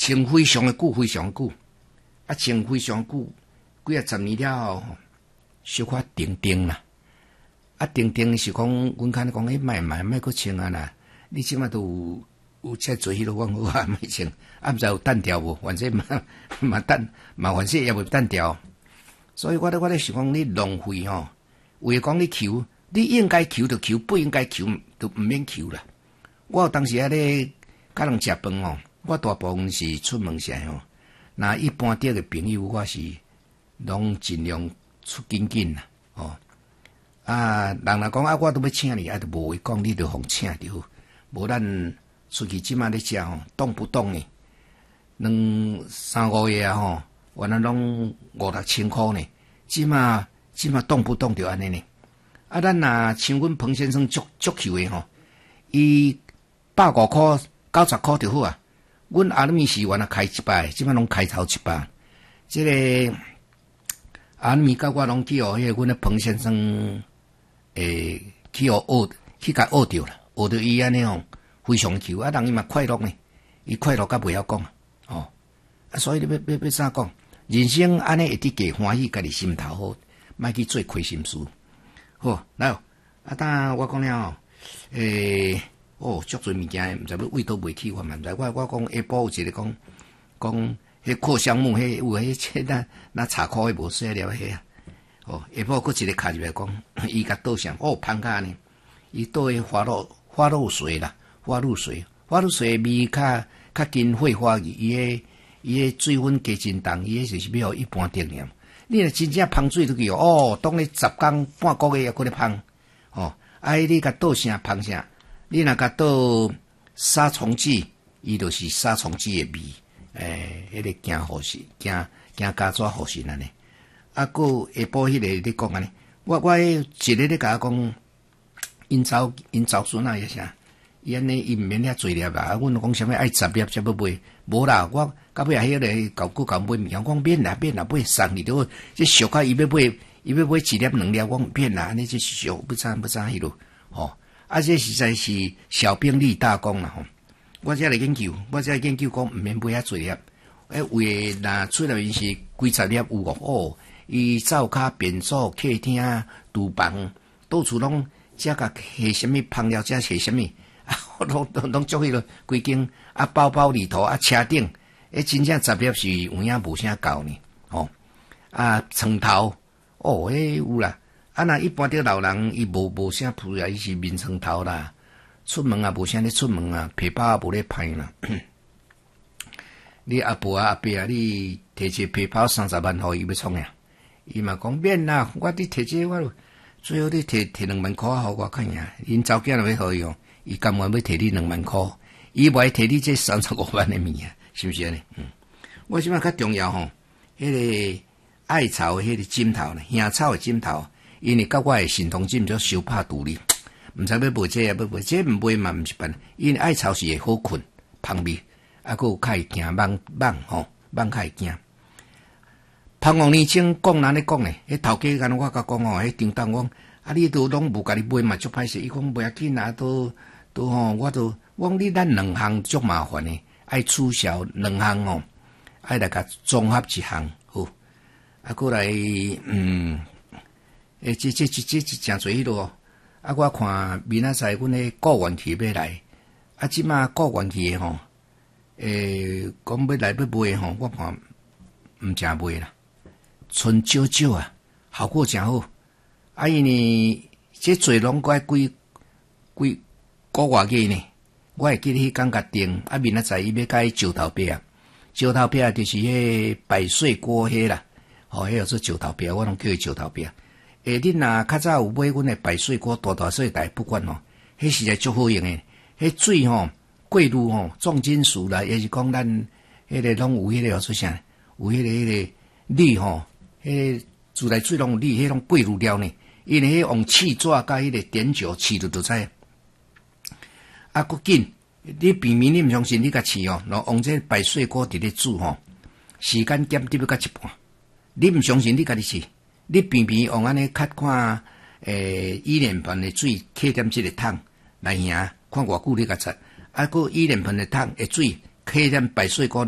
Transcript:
穿非常的久，非常久，啊，穿非常久，几啊十年了后，小可定定啦。啊，定定是讲，阮看讲，莫搁穿啊啦！你即马都有车做迄落，我莫穿，啊，毋知有单调无？反正嘛反正也袂单调。所以我咧想讲，你浪费吼，为讲你求，你应该求就求，不应该求就毋免求啦。我当时咧甲人食饭吼，我大部分是出门时吼，那一般啲嘅朋友，我是拢尽量出紧啦，哦。啊，人若讲啊，我都要请你，啊，都无话讲，你就互请就好。无咱出去即马咧食吼，动不动呢，2、3、5月啊吼，原来拢5、6千箍呢。即马动不动就安尼呢。啊，咱若像阮彭先生足球的吼，伊150箍、90箍就好啊。阮阿米是原来开100，即马拢开头100。即个阿米甲我拢去互迄个阮的彭先生。去互学，去甲学着啦，学着伊安尼吼，非常求啊，人伊嘛快乐呢，伊快乐甲袂晓讲哦，啊，所以你要啥讲？人生安尼一直加欢喜，家己心头好，莫去做亏心事。好，来哦，啊，当我讲了哦，足侪物件，毋知要为倒袂起，我嘛毋知。我讲下晡有一个讲迄扩香木，迄有迄那茶壳迄无细了迄啊。哦，下晡佫一个卡入来讲，伊甲倒上芳甲呢，伊倒诶花露水啦，花露水味较金会花伊诶水分加真重，伊迄就是要互一般定量。你若真正芳水落去哦，当咧10工半个月抑佫咧芳，哦，你甲倒啥芳啥？你若甲倒杀虫剂，伊就是杀虫剂诶味，迄个惊护士，惊家抓护士安尼。啊，个下晡迄个咧讲安尼，我一个咧甲我讲，因祖孙啊，也啥，伊安尼伊毋免遐侪粒啦。阮讲啥物爱10粒才要买，无啦，我到尾迄个搞买物件，讲免啦，买送你都，即俗啊，伊要买1粒2粒，我免啦，安尼即俗不差迄落，吼。啊，这实在是小兵立大功啦，吼。我才来研究讲毋免买遐侪粒，为若出来是几10粒有哦，哦。伊灶骹、便所、客厅、厨房，到处拢遮甲下什么芳料，遮下什么啊，拢做迄落规间啊，包里头啊，车顶，真正10粒是有影无啥够呢，哦啊，床头哦，有啦，啊那一般的老人伊无啥铺啊，伊是面床头啦，出门啊无啥咧出门啊，皮包也无咧歹啦。你阿婆阿伯啊，你摕一个皮包30万互伊要创呀？伊嘛讲免啦，我你摕这我最好你摕2万块互我看呀。因查囝若要互伊哦，伊甘愿要摕你2万块，伊袂摕你这35万的物啊，是不是安尼？我即摆较重要吼，迄个艾草的迄个枕头呢，香草的枕头，因为甲我的神通枕就相拍独立，毋知要买这要买这毋买嘛毋是办，因为艾草是会好困，芳味，啊，佫有较会惊蚊较会惊。芳王年前讲哪咧讲咧？迄头家跟我甲讲哦，迄张当讲啊，你都拢无家己买嘛，足歹势。伊讲袂要紧啊，都吼，我讲你咱2项足麻烦诶，爱取消2项哦，爱来甲综合1项好。啊，过来这真侪迄落哦。啊，我看明仔载阮诶顾问去要来，啊，即马顾问去诶吼，讲要来要买吼，我看毋正买啦。剩少少啊，效果真好。啊，因为这做拢怪几个月呢，我会记得迄天甲订，啊，明仔载伊要甲伊石头饼，石头饼就是迄百岁锅迄啦，吼，迄叫做石头饼，我拢叫伊石头饼。恁若较早有买阮的百岁锅大岁台，不管吼，迄实在足好用诶。迄水吼，过滤吼，重金属啦，也是讲咱迄个拢有迄个叫做啥，有迄个氯吼。迄自来水拢有氯，迄拢过滤了呢。因为迄用气纸甲迄个碘酒试就知。啊，佫紧，你避免你毋相信，你甲试哦，然后用这白水锅伫咧煮吼，时间减滴要到一半。你毋相信，你家己试，你偏偏用安尼看伊莲盆的水揢点即个桶来赢，看偌久你甲擦。啊，佫伊莲盆的桶的水揢点白水锅。